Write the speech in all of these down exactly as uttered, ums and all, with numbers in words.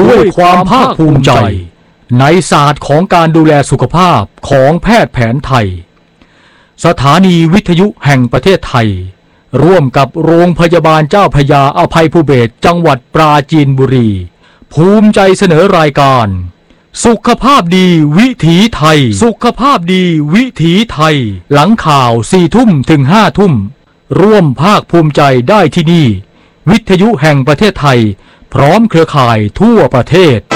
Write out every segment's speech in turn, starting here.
ด้วยความภาคภูมิใจในศาสตร์ของการดูแลสุขภาพของแพทย์แผนไทยสถานีวิทยุแห่งประเทศไทยร่วมกับโรงพยาบาลเจ้าพระยาอภัยภูเบศรจังหวัดปราจีนบุรีภูมิใจเสนอรายการสุขภาพดีวิถีไทยสุขภาพดีวิถีไทยหลังข่าวสี่ทุ่มถึงห้าทุ่มร่วมภาคภูมิใจได้ที่นี่วิทยุแห่งประเทศไทยพร้อมเครือข่ายทั่วประเทศ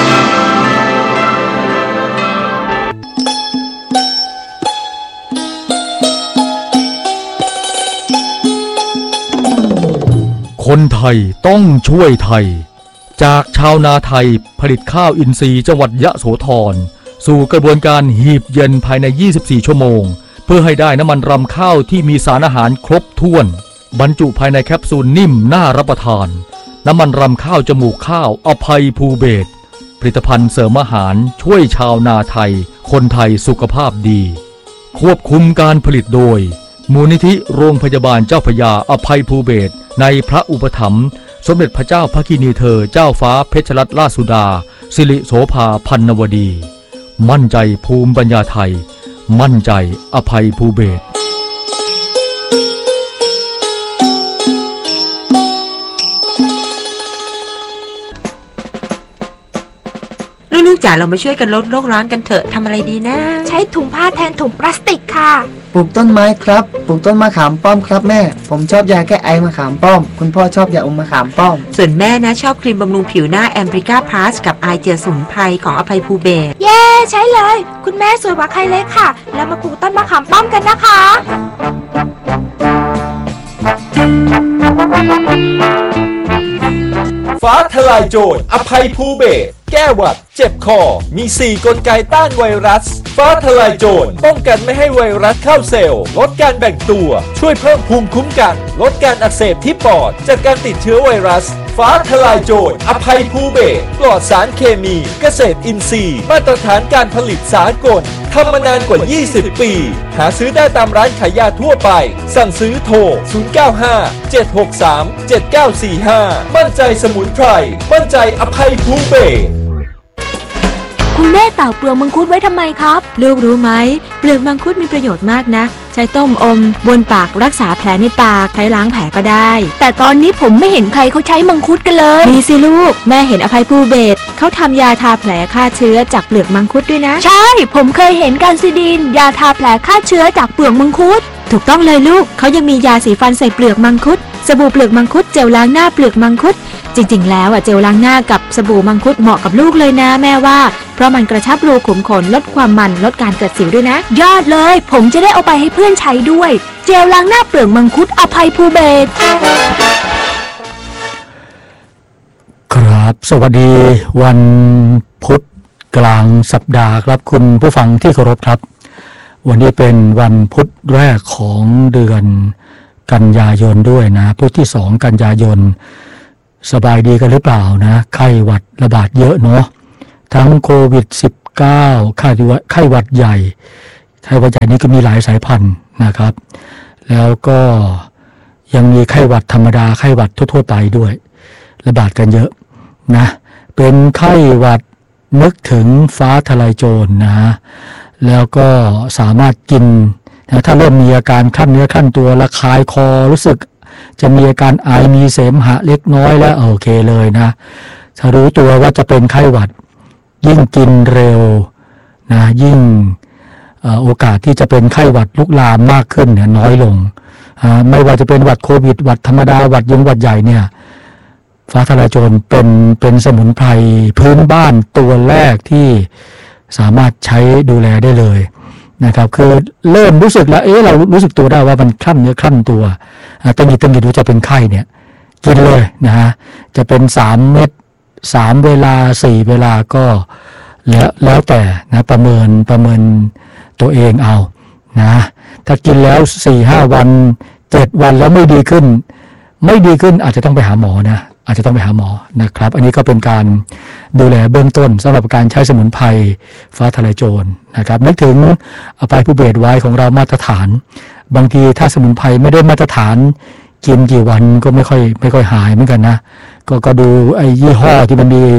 คนไทยต้องช่วยไทยจากชาวนาไทยผลิตข้าวอินทรีย์จังหวัดยะโสธรสู่กระบวนการหีบเย็นภายในยี่สิบสี่ชั่วโมงเพื่อให้ได้น้ำมันรำข้าวที่มีสารอาหารครบถ้วนบรรจุภายในแคปซูลนิ่มน่ารับประทานน้ำมันรำข้าวจมูกข้าวอภัยภูเบศรผลิตภัณฑ์เสริมอาหารช่วยชาวนาไทยคนไทยสุขภาพดีควบคุมการผลิตโดยมูลนิธิโรงพยาบาลเจ้าพระยาอภัยภูเบศรในพระอุปถัมภ์สมเด็จพระเจ้าพระกินีเธอเจ้าฟ้าเพชรรัตนราชสุดาสิริโสภาพันนวดีมั่นใจภูมิปัญญาไทยมั่นใจอภัยภูเบศรลูกๆจ๋าเรามาช่วยกันลดโลกร้อนกันเถอะทำอะไรดีนะใช้ถุงผ้าแทนถุงพลาสติกค่ะปลูกต้นไม้ครับปลูกต้นมะขามป้อมครับแม่ผมชอบยาแก้ไอมะขามป้อมคุณพ่อชอบยาอมมะขามป้อมส่วนแม่นะชอบครีมบำรุงผิวหน้าแอมบริก้าพลัสกับไอเจลสมุนไพรของอภัยภูเบศรเย้ใช้เลยคุณแม่สวยกว่าใครเลยค่ะแล้วมาปลูกต้นมะขามป้อมกันนะคะฟ้าทลายโจรอภัยภูเบศรแก้หวัดเจ็บคอมีสี่กลไกต้านไวรัสฟ้าทลายโจรป้องกันไม่ให้ไวรัสเข้าเซลล์ลดการแบ่งตัวช่วยเพิ่มภูมิคุ้มกันลดการอักเสบที่ปอดจากการติดเชื้อไวรัสฟ้าทลายโจรอภัยภูเบศรปลอดสารเคมีเกษตรอินทรีย์มาตรฐานการผลิตสากลทำมานานกว่ายี่สิบปีหาซื้อได้ตามร้านขายยาทั่วไปสั่งซื้อโทรศูนย์ เก้า ห้า เจ็ด หก สาม เจ็ด เก้า สี่ ห้ามั่นใจสมุนไพรมั่นใจอภัยภูเบศรคุณแม่ตากเปลือกมังคุดไว้ทำไมครับลูกรู้ไหมเปลือกมังคุดมีประโยชน์มากนะใช้ต้มอมบนปากรักษาแผลในปากใช้ล้างแผลก็ได้แต่ตอนนี้ผมไม่เห็นใครเขาใช้มังคุดกันเลยมีสิลูกแม่เห็นอภัยภูเบศรเขาทำยาทาแผลฆ่าเชื้อจากเปลือกมังคุดด้วยนะใช่ผมเคยเห็นการซิดีนยาทาแผลฆ่าเชื้อจากเปลือกมังคุดถูกต้องเลยลูกเขายังมียาสีฟันใส่เปลือกมังคุดสบู่เปลือกมังคุดเจลล้างหน้าเปลือกมังคุดจริงๆแล้วอ่ะเจลล้างหน้ากับสบู่มังคุดเหมาะกับลูกเลยนะแม่ว่าเพราะมันกระชับรูขุมขนลดความมันลดการเกิดสิวด้วยนะยอดเลยผมจะได้เอาไปให้เพื่อนใช้ด้วยเจลล้างหน้าเปลือกมังคุดอภัยภูเบศรครับสวัสดีวันพุธกลางสัปดาห์ครับคุณผู้ฟังที่เคารพครับวันนี้เป็นวันพุธแรกของเดือนกันยายนด้วยนะพุธที่สองกันยายนสบายดีกันหรือเปล่านะไข้หวัดระบาดเยอะเนาะทั้งโควิด สิบเก้า ไข้หวัดไข้หวัดใหญ่ไข้หวัดใหญ่นี้ก็มีหลายสายพันธุ์นะครับแล้วก็ยังมีไข้หวัดธรรมดาไข้หวัดทั่วๆไปด้วยระบาดกันเยอะนะเป็นไข้หวัดนึกถึงฟ้าทลายโจรนะแล้วก็สามารถกินนะถ้าเริ่มมีอาการขั้นเนื้อขั้นตัวระคายคอรู้สึกจะมีอาการไอมีเสมหะเล็กน้อยแล้วโอเคเลยนะถ้ารู้ตัวว่าจะเป็นไข้หวัดยิ่งกินเร็วนะยิ่งโอกาสที่จะเป็นไข้หวัดลุกลามมากขึ้นเนี่ยน้อยลงไม่ว่าจะเป็นหวัดโควิดหวัดธรรมดาหวัดยงหวัดใหญ่เนี่ยฟ้าทลายโจรเป็นเป็นสมุนไพรพื้นบ้านตัวแรกที่สามารถใช้ดูแลได้เลยนะครับคือเริ่มรู้สึกแล้วเอ๊ะเรารู้สึกตัวได้ว่ามันคลั่นเนื้อคลั่นตัวตั้งแต่ตั้งแต่ดูจะเป็นไข้เนี่ยกินเลยนะฮะจะเป็นสามเม็ดสามเวลาสี่เวลาก็แล้วแล้วแต่นะประเมินประเมินตัวเองเอานะถ้ากินแล้ว สี่ห้า วันเจ็ดวันแล้วไม่ดีขึ้นไม่ดีขึ้นอาจจะต้องไปหาหมอนะอาจจะต้องไปหาหมอนะครับอันนี้ก็เป็นการดูแลเบื้องต้นสำหรับการใช้สมุนไพรฟ้าทลายโจรนะครับนึกถึงอภัยภูเบศรไว้ของเรามาตรฐานบางทีถ้าสมุนไพรไม่ได้มาตรฐานกินกี่วันก็ไม่ค่อยไม่ค่อยหายเหมือนกันนะก็ก็ดูไอ้ยี่ห้อที่มันมี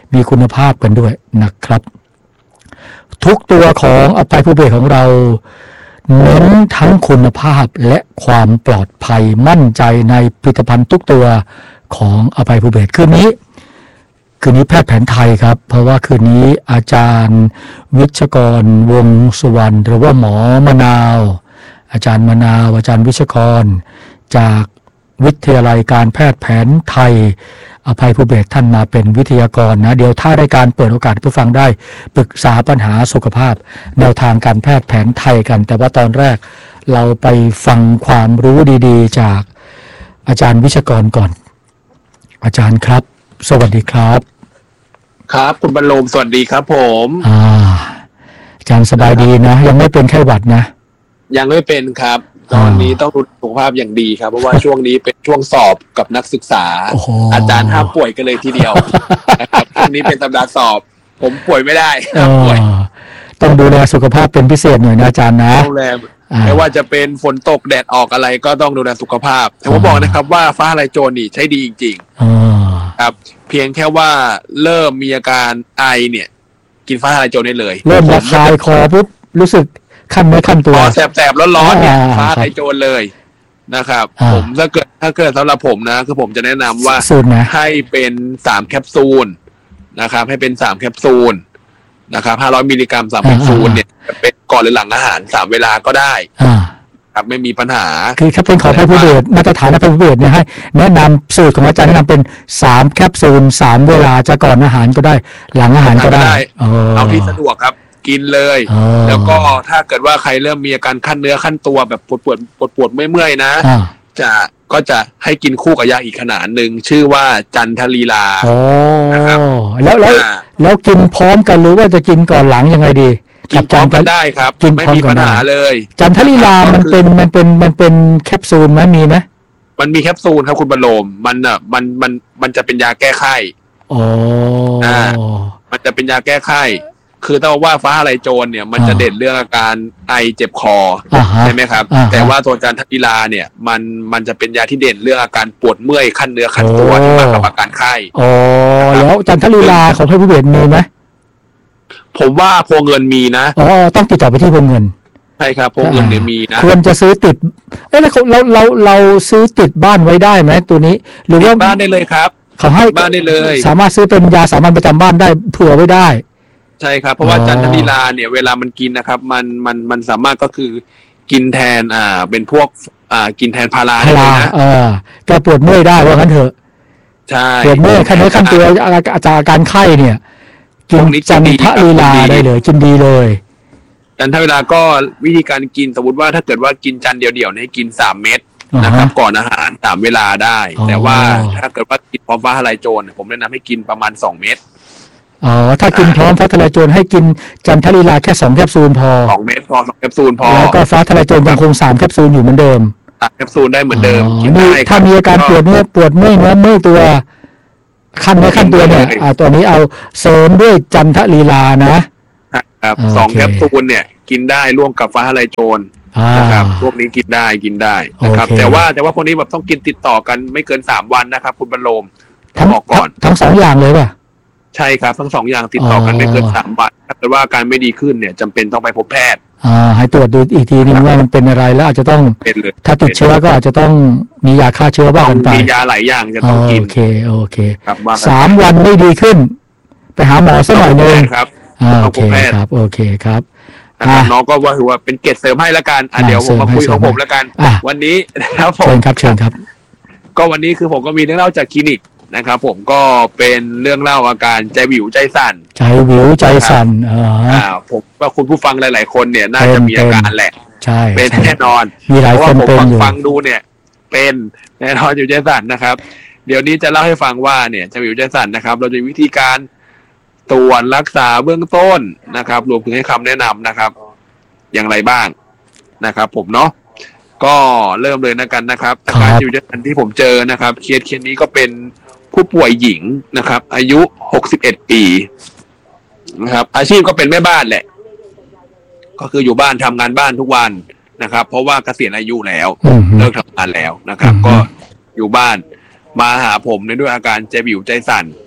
มีคุณภาพกันด้วยนะครับทุกตัวของอภัยภูเบศของเราเน้นทั้งคุณภาพและความปลอดภัยมั่นใจในผลิตภัณฑ์ทุกตัวของอภัยภูเบศคืนนี้คืนนี้แพทย์แผนไทยครับเพราะว่าคืนนี้อาจารย์วิชกรวงศ์สุวรรณหรือว่าหมอมะนาวอาจารย์มะนาวอาจารย์วิชกรจากวิทยาลัยการแพทย์แผนไทยอภัยภูเบศท่านมาเป็นวิทยากรนะเดี๋ยวถ้ารายการเปิดโอกาสให้ผู้ฟังได้ปรึกษาปัญหาสุขภาพแนวทางการแพทย์แผนไทยกันแต่ว่าตอนแรกเราไปฟังความรู้ดีๆจากอาจารย์วิชกรก่อนอาจารย์ครับสวัสดีครับครับคุณบรรลมสวัสดีครับผมอ่าอาจารย์สบายดีนะยังไม่เป็นไข้หวัดนะยังไม่เป็นครับตอนนี้ต้องดูสุขภาพอย่างดีครับเพราะว่าช่วงนี้เป็นช่วงสอบกับนักศึกษา อาจารย์ห้ามป่วยกันเลยทีเดียวนะครับช่วงนี้เป็นสัปดาห์สอบผมป่วยไม่ได้ห้ามป่วยต้องดูแลสุขภาพเป็นพิเศษหน่อยนะอาจารย์นะดูแลไม่ว่าจะเป็นฝนตกแดดออกอะไรก็ต้องดูแลสุขภาพแต่ผมบอกนะครับว่าฟ้าทะลายโจรนี่ใช้ดีจริงๆครับเพียงแค่ว่าเริ่มมีอาการไอเนี่ยกินฟ้าทะลายโจรได้เลยเริ่มระคายคอปุ๊บรู้สึกขั้นไม่ขั้นตัวแสบๆร้อนๆเนี่ยฟ้าทะลายโจรเลยนะครับผมถ้าเกิดถ้าเกิดสำหรับผมนะคือผมจะแนะนำว่าให้เป็นสามแคปซูลนะครับให้เป็นสามแคปซูลนะครับห้าร้อยมิลลิกรัมสามแคปซูลเนี่ยเป็นก่อนหรือหลังอาหารสามเวลาก็ได้ครับไม่มีปัญหาคือถ้าเป็นของอภัยภูเบศมาตรฐานอภัยภูเบศเนี่ยให้แนะนำสูตรของอาจารย์แนะนำเป็นสามแคปซูลสามเวลาจะก่อนอาหารก็ได้หลังอาหารก็ได้เอาที่สะดวกครับกินเลยแล้วก็ถ้าเกิดว่าใครเริ่มมีอาการขั้นเนื้อขั้นตัวแบบปวดปวดปวดปวดเมื่อยๆนะจะก็จะให้กินคู่กับยาอีกขนาดหนึ่งชื่อว่าจันทลีลานะครับแล้วแล้วแล้วกินพร้อมกันหรือว่าจะกินก่อนหลังยังไงดีกินพร้อมกันได้ครับกินไม่มีปัญหาเลยจันทลีลามันเป็นมันเป็นมันเป็นแคปซูลไหมมีไหมมันมีแคปซูลครับคุณบรรโลมมันอ่ะมันมันมันจะเป็นยาแก้ไข้อ๋ออ่ามันจะเป็นยาแก้ไข้คือถ้าว่าฟ้าทะลายโจรเนี่ยมันจะเด่นเรื่องอาการไอเจ็บคอใช่ไหมครับแต่ว่าตัวจันทลีลาเนี่ยมันมันจะเป็นยาที่เด่นเรื่องอาการปวดเมื่อยขั้นเนื้อขั้นตัวที่มากับอาการไข้อ๋อแล้วจันทลีลาของอภัยภูเบศมีไหมผมว่าโพเงินมีนะอ๋อต้องติดต่อไปที่โพเงินใช่ครับโพเงินเนี่ยมีนะควรจะซื้อติดเอ้ยเราเราเราซื้อติดบ้านไว้ได้ไหมตัวนี้หรือว่าบ้านได้เลยครับเขาให้บ้านได้เลยสามารถซื้อเป็นยาสามัญประจำบ้านได้เผื่อไว้ได้ใช่ครับเพราะว่าจันทลีลาเนี่ยเวลามันกินนะครับมันมันมันสามารถก็คือกินแทนอ่าเป็นพวกอ่ากินแทนพาราได้เลยนะเออแกปวดเมื่อยได้ว่างั้นเถอะใช่ปวดเมื่อยขั้นเนื้อขั้นตัวอาการการไข้เนี่ยกินจันทลีลาได้เลยกินดีเลยจันทลีลาก็วิธีการกินสมมติว่าถ้าเกิดว่ากินจันเดียวๆให้กินสามเม็ดนะครับก่อนอาหารสามเวลาได้แต่ว่าถ้าเกิดว่ากินพร้อมฟ้าทะลายโจรผมแนะนำให้กินประมาณสองเม็ดอ๋อถ้ากินพร้อมฟ้าทะลายโจรให้กินจันทลีลาแค่สองแคปซูลพอสองเม็ดพอสองแคปซูลพอแล้วก็ฟ้าทะลายโจรยังคงสามแคปซูลอยู่เหมือนเดิมสามแคปซูลได้เหมือนเดิมกินได้ถ้ามีอาการปวดเมื่อยปวดเมื่อยเนื้อเมื่อยตัวขั้นเนื้อขั้นตัวเนี่ยอ่าตัวนี้เอาเสริมด้วยจันทลีลานะครับสองแคปซูลเนี่ยกินได้ร่วมกับฟ้าทะลายโจรนะครับพวกนี้กินได้กินได้นะครับแต่ว่าแต่ว่าพวกนี้แบบต้องกินติดต่อกันไม่เกินสามวันนะครับคุณบรรโลมทั้งบอกก่อนทั้งสองอย่างเลยป่ะใช่ครับทั้งสองอย่างติดต่อกันไม่เกินสามวันถ้าเกิดว่าอาการไม่ดีขึ้นเนี่ยจำเป็นต้องไปพบแพทย์อ่าให้ตรวจดูอีกทีนึงว่ามันเป็นอะไรแล้วอาจจะต้องถ้าติดเชื้อก็อาจจะต้องมียาฆ่าเชื้อบ้างกันไปมียาหลายอย่างจะต้องกินโอเคโอเคสามวันไม่ดีขึ้นไปหาหมอสักหน่อยนึงครับโอเคครับโอเคครับน้องก็ว่าถือว่าเป็นเกรดเสริมให้แล้วกันเดี๋ยวผมมาคุยของผมแล้วกันวันนี้นะครับผมเชิญครับเชิญครับก็วันนี้คือผมก็มีเรื่องเล่าจากคลินิกนะครับผมก็เป็นเรื่องเล่าอาการใจวิวใจสั่นใจวิวใจสั่นอ่าผมว่าคุณผู้ฟังหลายๆคนเนี่ยน่าจะมีอาการแหละใช่เป็นแน่นอนมีหลายคนเป็นอยู่ฟังดูเนี่ยเป็นแน่นอนอยู่ใจสั่นนะครับเดี๋ยวนี้จะเล่าให้ฟังว่าเนี่ยใจวิวใจสั่นนะครับเราจะมีวิธีการตรวจรักษาเบื้องต้นนะครับรวมถึงให้คำแนะนำนะครับอย่างไรบ้างนะครับผมเนาะก็เริ่มเลยนะกันนะครับอาการอยู่ในที่ผมเจอนะครับเคสเคสนี้ก็เป็นผู้ป่วยหญิงนะครับอายุหกสิบเอ็ดปีนะครับอาชีพก็เป็นแม่บ้านแหละก็คืออยู่บ้านทำงานบ้านทุกวันนะครับเพราะว่าเกษียณอายุแล้วเลิกทำงานแล้วนะครับก็อยู่บ้านมาหาผมในด้วยอาการใจวิวใจสั่นเ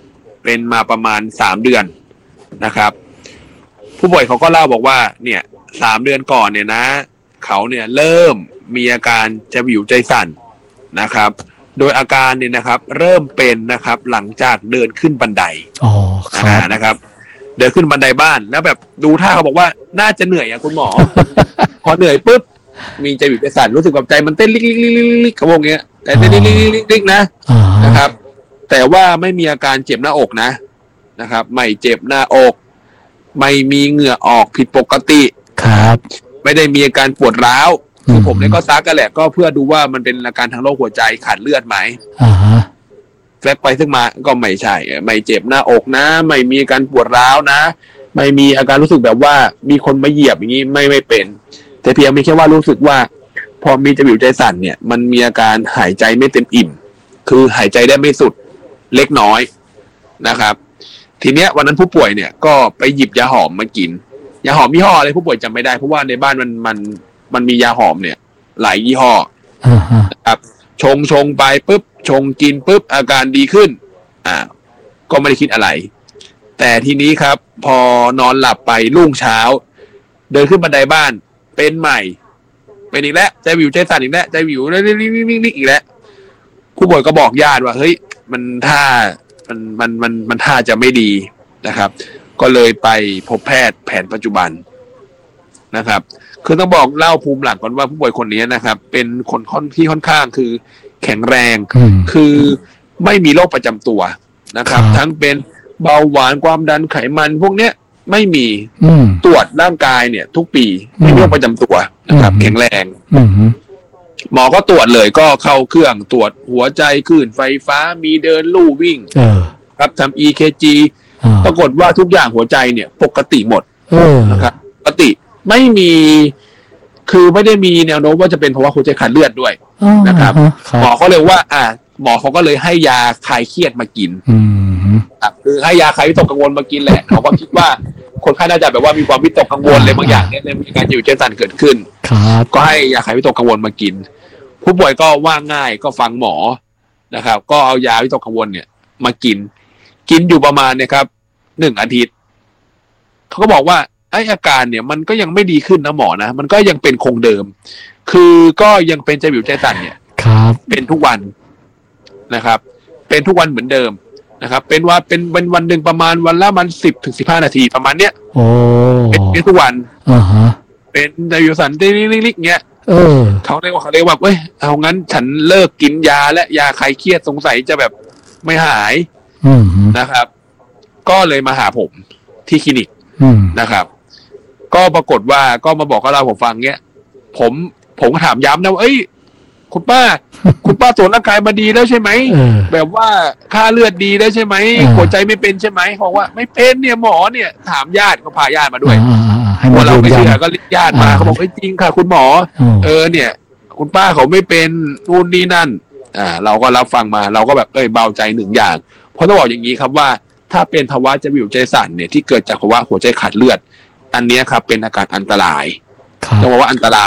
เป็นมาประมาณสามเดือนนะครับ ผู้ป่วยเขาก็เล่าบอกว่าเนี่ยสามเดือนก่อนเนี่ยนะเขาเนี่ยเริ่มมีอาการจะวิวใจสั่นนะครับโดยอาการเนี่ยนะครับเริ่มเป็นนะครับหลังจากเดินขึ้นบันไดอ๋อครับนะครับเดินขึ้นบันไดบ้านแล้วแบบดูท่าเขาบอกว่าน่าจะเหนื่อยอะคุณหมอ พอเหนื่อยปุ๊บมีใจวิวใจสั่นรู้สึกแบบใจมันเต้นลิกลิกลิกลิกเขาบอกเงี้ยแต่เต้นลิกลิกลิกลิกนะนะครับแต่ว่าไม่มีอาการเจ็บหน้าอกนะนะครับไม่เจ็บหน้าอกไม่มีเหงื่อออกผิดปกติครับไม่ได้มีอาการปวดร้าวคือผมเนี่ยก็ซักกันแหละก็เพื่อดูว่ามันเป็นอาการทางโรคหัวใจขาดเลือดไหมอ่าฮะแฟกไปซึ่งมาก็ไม่ใช่ไม่เจ็บหน้าอกนะไม่มีอาการปวดร้าวนะไม่มีอาการรู้สึกแบบว่ามีคนมาเหยียบอย่างนี้ไม่ไม่เป็นแต่เพียงมีแค่ว่ารู้สึกว่าพอมีจะวิวใจสั่นเนี่ยมันมีอาการหายใจไม่เต็มอิ่มคือหายใจได้ไม่สุดเล็กน้อยนะครับทีเนี้ยวันนั้นผู้ป่วยเนี่ยก็ไปหยิบยาหอมมากินยาหอมยี่ห้ออะไรผู้ป่วยจำไม่ได้เพราะว่าในบ้านมันมันมันมียาหอมเนี่ยหลายยี่ห้อนะครับชงชงไปปุ๊บชงกินปุ๊บอาการดีขึ้นอ่าก็ไม่ได้คิดอะไรแต่ทีนี้ครับพอนอนหลับไปรุ่งเช้าเดินขึ้นบันไดบ้านเป็นใหม่เป็นอีกแล้วใจวิวใจสั่นอีกแล้วใจวิวนิ่งๆอีกแล้วผู้ป่วยก็บอกญาติว่าเฮ้ยมันท่ามันมันมันมันท่าจะไม่ดีนะครับก็เลยไปพบแพทย์แผนปัจจุบันนะครับคือต้องบอกเล่าภูมิหลังก่อนว่าผู้ป่วยคนนี้นะครับเป็นคนค่อนที่ค่อนข้างคือแข็งแรงคือไม่มีโรคประจำตัวนะครับทั้งเป็นเบาหวานความดันไขมันพวกเนี้ยไม่มีตรวจร่างกายเนี่ยทุกปีไม่มีโรคประจำตัวนะครับแข็งแรงหมอก็ตรวจเลยก็เข้าเครื่องตรวจหัวใจคลื่นไฟฟ้ามีเดินลู่วิ่งครับทำ อี เค จี ปรากฏว่าทุกอย่างหัวใจเนี่ยปกติหมดนะครับปกติไม่มีคือไม่ได้มีแนวโน้มว่าจะเป็นเพราะว่าหัวใจขาดเลือดด้วยนะครับหมอเขาเลยว่าอ่าหมอเขาก็เลยให้ยาคลายเครียดมากินครับคือให้ยาคลายวิตกกังวลมากินแหละเขาก็คิดว่าคนไข้น่าจะแบบว่ามีความวิตกกังวลอะไรบางอย่างเนี่ยมีการอยู่ใจสั่นเกิดขึ้นก็ให้ยาคลายวิตกกังวลมากินผู้ป่วยก็ว่าง่ายก็ฟังหมอนะครับก็เอายาวิตกกังวลเนี่ยมากินกินอยู่ประมาณเนี่ยครับหนึ่งอาทิตย์เขาก็บอกว่าไอ้อาการเนี่ยมันก็ยังไม่ดีขึ้นนะหมอนะมันก็ยังเป็นคงเดิมคือก็ยังเป็นใจวิวใจสั่นเนี่ยครับเป็นทุกวันนะครับเป็นทุกวันเหมือนเดิมนะครับเป็นว่าเป็นวันวันหนึ่งประมาณวันละมันสิบถึงสิบห้านาทีประมาณเนี้ยโอ้เป็นทุกวันอ่าฮะเป็นใจวิวสั่นติ๊กๆๆเงี้ยเออเขาเรียกว่าเขาเรียกว่าเอ้ยเอางั้นฉันเลิกกินยาและยาคลายเครียดสงสัยจะแบบไม่หายนะครับก็เลยมาหาผมที่คลินิกนะครับก็ปรากฏว่าก็มาบอกกับเราผมฟังเงี้ยผมผมก็ถามย้ำนะว่าเอ้ยคุณป้า คุณป้าตรวจร่างกายมาดีแล้วใช่ไหม แบบว่าค่าเลือดดีแล้วใช่ไหมหัวใจไม่เป็นใช่ไหมบอกว่าไม่เป็นเนี่ยหมอเนี่ยถามญาติก็พาญาติมาด้วยพอเราไม่เชื่อก็เรียกญาติมาเขาบอกเอ้ยจริงค่ะคุณหมอเออเนี่ยคุณป้าเขาไม่เป็นนู่นนี่นั่นอ่าเราก็รับฟังมาเราก็แบบเอ้ยเบาใจหนึ่งอย่างเพราะต้องบอกอย่างนี้ครับว่าถ้าเป็นภาวะจะวิวใจสั่นเนี่ยที่เกิดจากภาวะหัวใจขาดเลือดอันนี้ครับเป็นอาการอันตรายต้องบอกว่าอันตร